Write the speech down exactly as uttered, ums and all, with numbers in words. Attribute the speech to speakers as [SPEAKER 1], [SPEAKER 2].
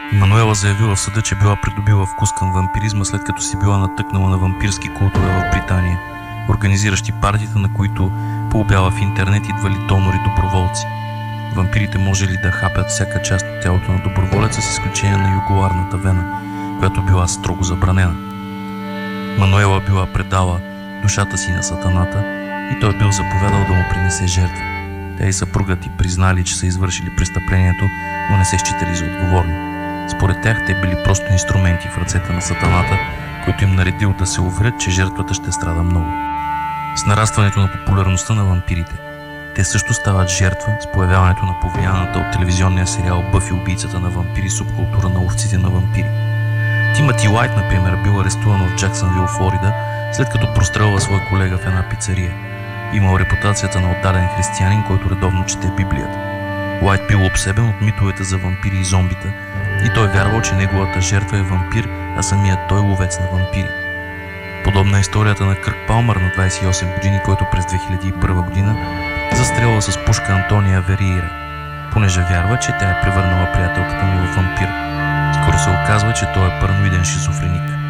[SPEAKER 1] Мануела заявила в съда, че била придобила вкус към вампиризма, след като си била натъкнала на вампирски култове в Британия, организиращи партиите, на които по обява в интернет идвали донори доброволци. Вампирите можели да хапят всяка част от тялото на доброволеца, с изключение на югуларната вена, която била строго забранена. Мануела била предала душата си на сатаната и той бил заповядал да му принесе жертва. Тя и съпругът й признали, че са извършили престъплението, но не се считали за отговорни. Според тях те били просто инструменти в ръцете на сатаната, който им наредил да се уверят, че жертвата ще страда много. С нарастването на популярността на вампирите, те също стават жертва с появяването на повлияната от телевизионния сериал Бъфи, убийцата на вампири, субкултура на ловците на вампири. Тимати Уайт, например, бил арестуван в Джаксънвил, Флорида, след като прострелва свой колега в една пицария. Имал репутацията на отдаден християнин, който редовно чете Библията. Уайт бил обсебен от митовете за вампири и зомбита и той вярвал, че неговата жертва е вампир, а самият той ловец на вампири. Подобна е историята на Кърк Палмър на двадесет и осем години, който през две хиляди и първа година застрелва с пушка Антония Вериера, понеже вярва, че тя е превърнала приятелката му в вампир. Скоро се оказва, че той е параноиден шизофреник.